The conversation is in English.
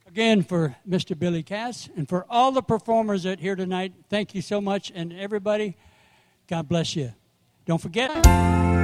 Again, for Mr. Billy Cass and for all the performers that are here tonight, thank you so much. And everybody, God bless you. Don't forget.